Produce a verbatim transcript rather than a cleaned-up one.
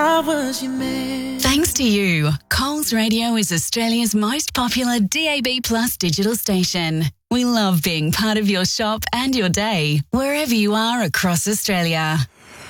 I was your man. Thanks to you, Coles Radio is Australia's most popular D A B Plus digital station. We love being part of your shop and your day, wherever you are across Australia.